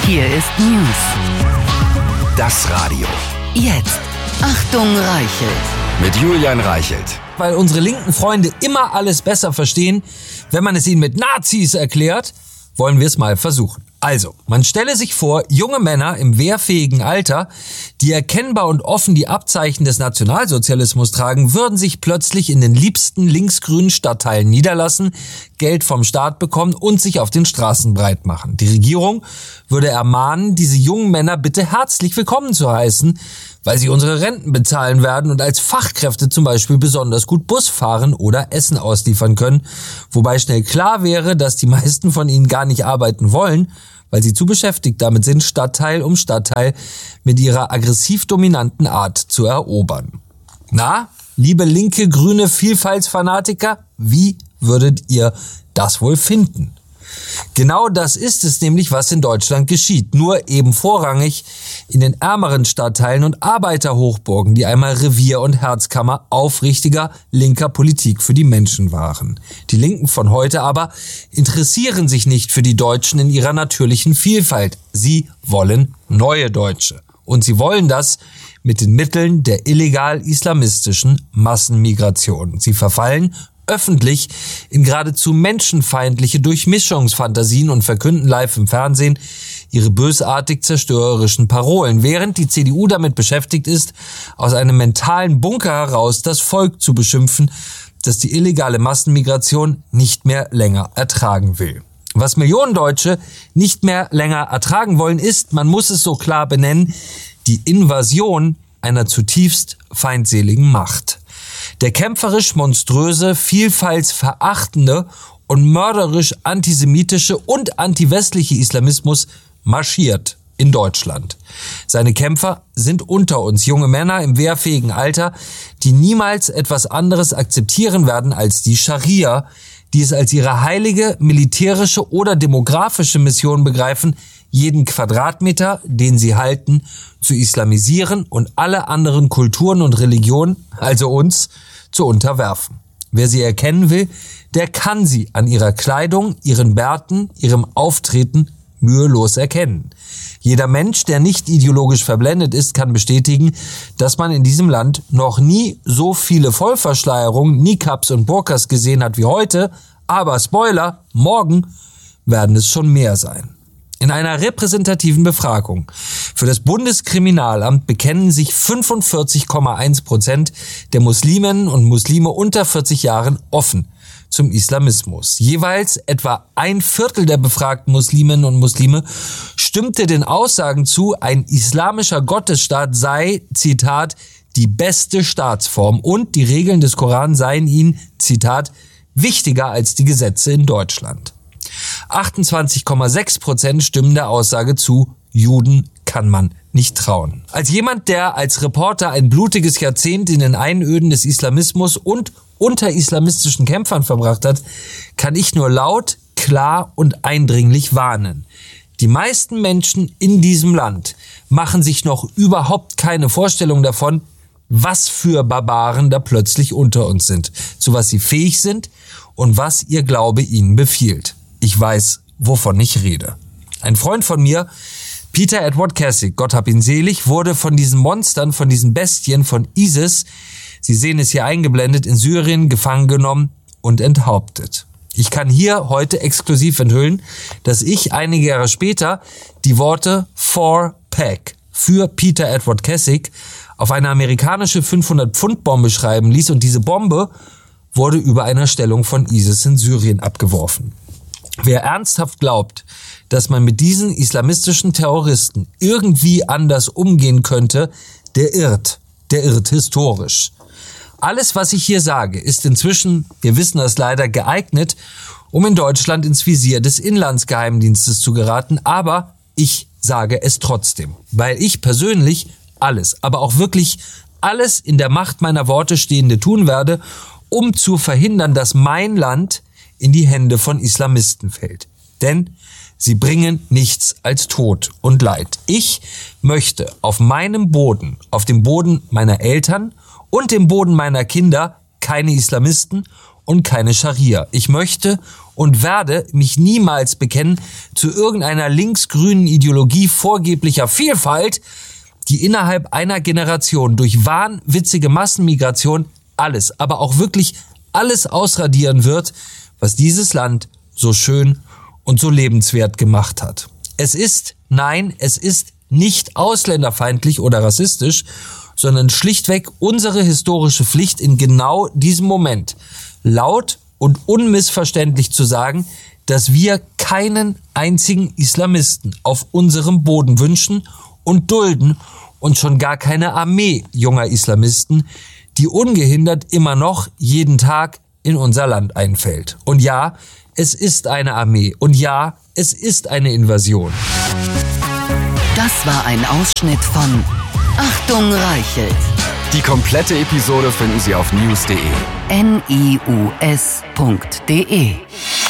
Hier ist News. Das Radio. Jetzt. Achtung, Reichelt. Mit Julian Reichelt. Weil unsere linken Freunde immer alles besser verstehen, wenn man es ihnen mit Nazis erklärt, wollen wir es mal versuchen. Also, man stelle sich vor, junge Männer im wehrfähigen Alter, die erkennbar und offen die Abzeichen des Nationalsozialismus tragen, würden sich plötzlich in den liebsten linksgrünen Stadtteilen niederlassen, Geld vom Staat bekommen und sich auf den Straßen breit machen. Die Regierung würde ermahnen, diese jungen Männer bitte herzlich willkommen zu heißen, weil sie unsere Renten bezahlen werden und als Fachkräfte zum Beispiel besonders gut Bus fahren oder Essen ausliefern können, wobei schnell klar wäre, dass die meisten von ihnen gar nicht arbeiten wollen, weil sie zu beschäftigt damit sind, Stadtteil um Stadtteil mit ihrer aggressiv dominanten Art zu erobern. Na, liebe linke, grüne Vielfaltsfanatiker, wie würdet ihr das wohl finden? Genau das ist es nämlich, was in Deutschland geschieht, nur eben vorrangig in den ärmeren Stadtteilen und Arbeiterhochburgen, die einmal Revier und Herzkammer aufrichtiger linker Politik für die Menschen waren. Die Linken von heute aber interessieren sich nicht für die Deutschen in ihrer natürlichen Vielfalt. Sie wollen neue Deutsche. Und sie wollen das mit den Mitteln der illegal-islamistischen Massenmigration. Sie verfallen öffentlich in geradezu menschenfeindliche Durchmischungsfantasien und verkünden live im Fernsehen ihre bösartig zerstörerischen Parolen, während die CDU damit beschäftigt ist, aus einem mentalen Bunker heraus das Volk zu beschimpfen, das die illegale Massenmigration nicht mehr länger ertragen will. Was Millionen Deutsche nicht mehr länger ertragen wollen, ist, man muss es so klar benennen, die Invasion einer zutiefst feindseligen Macht. Der kämpferisch monströse, vielfaltsverachtende und mörderisch antisemitische und antiwestliche Islamismus marschiert in Deutschland. Seine Kämpfer sind unter uns junge Männer im wehrfähigen Alter, die niemals etwas anderes akzeptieren werden als die Scharia, die es als ihre heilige militärische oder demografische Mission begreifen, jeden Quadratmeter, den sie halten, zu islamisieren und alle anderen Kulturen und Religionen, also uns, zu unterwerfen. Wer sie erkennen will, der kann sie an ihrer Kleidung, ihren Bärten, ihrem Auftreten mühelos erkennen. Jeder Mensch, der nicht ideologisch verblendet ist, kann bestätigen, dass man in diesem Land noch nie so viele Vollverschleierungen, Niqabs und Burkas gesehen hat wie heute, aber Spoiler, morgen werden es schon mehr sein. In einer repräsentativen Befragung für das Bundeskriminalamt bekennen sich 45,1% der Musliminnen und Muslime unter 40 Jahren offen zum Islamismus. Jeweils etwa 1/4 der befragten Musliminnen und Muslime stimmte den Aussagen zu, ein islamischer Gottesstaat sei, Zitat, die beste Staatsform und die Regeln des Koran seien ihnen, Zitat, wichtiger als die Gesetze in Deutschland. 28,6% stimmen der Aussage zu, Juden kann man nicht trauen. Als jemand, der als Reporter ein blutiges Jahrzehnt in den Einöden des Islamismus und unter islamistischen Kämpfern verbracht hat, kann ich nur laut, klar und eindringlich warnen. Die meisten Menschen in diesem Land machen sich noch überhaupt keine Vorstellung davon, was für Barbaren da plötzlich unter uns sind, zu was sie fähig sind und was ihr Glaube ihnen befiehlt. Ich weiß, wovon ich rede. Ein Freund von mir, Peter Edward Cassick, Gott hab ihn selig, wurde von diesen Monstern, von diesen Bestien, von ISIS, Sie sehen es hier eingeblendet, in Syrien gefangen genommen und enthauptet. Ich kann hier heute exklusiv enthüllen, dass ich einige Jahre später die Worte for Pack für Peter Edward Cassick auf eine amerikanische 500-Pfund-Bombe schreiben ließ und diese Bombe wurde über einer Stellung von ISIS in Syrien abgeworfen. Wer ernsthaft glaubt, dass man mit diesen islamistischen Terroristen irgendwie anders umgehen könnte, der irrt historisch. Alles, was ich hier sage, ist inzwischen, wir wissen das leider, geeignet, um in Deutschland ins Visier des Inlandsgeheimdienstes zu geraten, aber ich sage es trotzdem, weil ich persönlich alles, aber auch wirklich alles in der Macht meiner Worte Stehende tun werde, um zu verhindern, dass mein Land in die Hände von Islamisten fällt. Denn sie bringen nichts als Tod und Leid. Ich möchte auf meinem Boden, auf dem Boden meiner Eltern und dem Boden meiner Kinder keine Islamisten und keine Scharia. Ich möchte und werde mich niemals bekennen zu irgendeiner linksgrünen Ideologie vorgeblicher Vielfalt, die innerhalb einer Generation durch wahnwitzige Massenmigration alles, aber auch wirklich alles ausradieren wird, was dieses Land so schön und so lebenswert gemacht hat. Es ist nicht ausländerfeindlich oder rassistisch, sondern schlichtweg unsere historische Pflicht in genau diesem Moment laut und unmissverständlich zu sagen, dass wir keinen einzigen Islamisten auf unserem Boden wünschen und dulden und schon gar keine Armee junger Islamisten, die ungehindert immer noch jeden Tag in unser Land einfällt. Und ja, es ist eine Armee. Und ja, es ist eine Invasion. Das war ein Ausschnitt von Achtung Reichelt. Die komplette Episode finden Sie auf news.de. NIUS.de